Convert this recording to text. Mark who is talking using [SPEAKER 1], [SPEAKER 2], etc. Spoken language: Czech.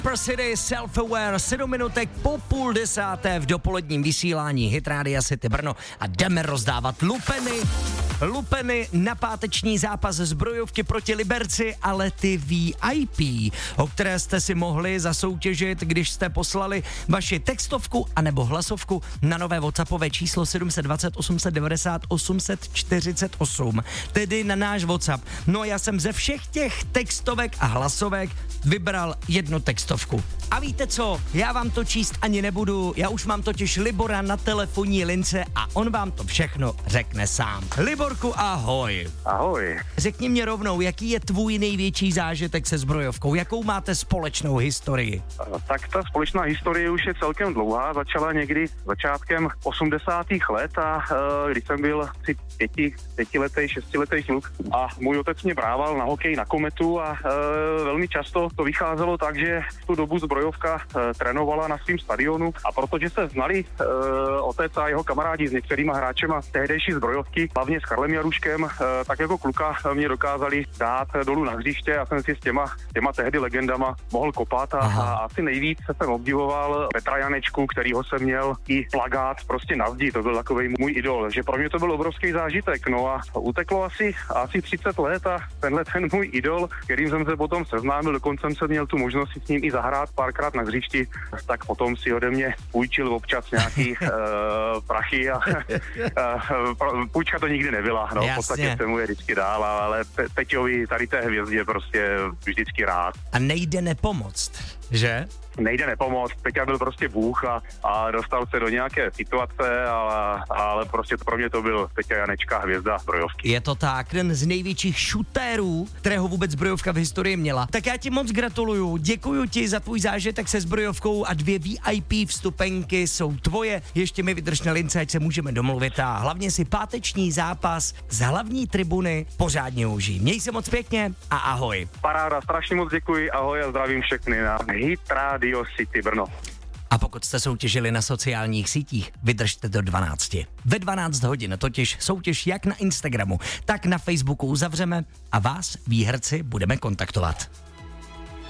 [SPEAKER 1] City Self-Aware, 7 minutek po 9:30 v dopoledním vysílání Hit Rádia City Brno a jdeme rozdávat lupeny na páteční zápas zbrojovky proti Liberci, ale ty VIP, o které jste si mohli zasoutěžit, když jste poslali vaši textovku anebo hlasovku na nové WhatsAppové číslo 720 890 848, tedy na náš WhatsApp. No já jsem ze všech těch textovek a hlasovek vybral jednu textovku. A víte co, já vám to číst ani nebudu, já už mám totiž Libora na telefonní lince a on vám to všechno řekne sám. Liborku, ahoj.
[SPEAKER 2] Ahoj.
[SPEAKER 1] Řekni mě rovnou, jaký je tvůj největší zážitek se zbrojovkou, jakou máte společnou historii?
[SPEAKER 2] Tak ta společná historie už je celkem dlouhá, začala někdy začátkem 80. let a když jsem byl asi 5letý, 6letý kluk a můj otec mě brával na hokej na Kometu a velmi často to vycházelo tak, že v tu dobu zbrojovka trénovala na svým stadionu a protože se znali otec a jeho kamarádi s některýma hráčema tehdejší zbrojovky, hlavně s Karlem Jaruškem, tak jako kluka mě dokázali dát dolů na hřiště a jsem si s těma tehdy legendama mohl kopat a asi nejvíc jsem obdivoval Petra Janečku, kterýho jsem měl i plakát prostě na zdi, to byl takovej můj idol, že pro mě to byl obrovský zážitek, no a uteklo asi 30 let a ten můj idol, kterým jsem se potom seznámil, dokonce jsem měl tu možnost si s ním i zahrát párkrát na hřišti, tak potom si ode mě půjčil občas nějaký prachy a půjčka to nikdy nebyla, no. V podstatě se mu je vždycky dál, ale Peťovi tady té hvězdě prostě vždycky rád.
[SPEAKER 1] A nejde nepomoct, že?
[SPEAKER 2] Nejde nepomoct, Peťa byl prostě bůh a dostal se do nějaké situace, ale prostě pro mě to byl Peťa Janečka, hvězda zbrojovky.
[SPEAKER 1] Je to tak, jeden z největších šutérů, kterého vůbec zbrojovka v historii měla. Tak já ti moc gratuluju, děkuju ti za tvůj zážitek se zbrojovkou a 2 VIP vstupenky jsou tvoje. Ještě mi vydrž na lince, ať se můžeme domluvit a hlavně si páteční zápas z hlavní tribuny pořádně užij. Měj se moc pěkně a ahoj.
[SPEAKER 2] Paráda, strašně moc děkuji, ahoj a zdravím všechny na Hit Radio City Brno.
[SPEAKER 1] A pokud jste soutěžili na sociálních sítích, vydržte do 12. Ve 12 hodin totiž soutěž jak na Instagramu, tak na Facebooku uzavřeme a vás, výherci, budeme kontaktovat.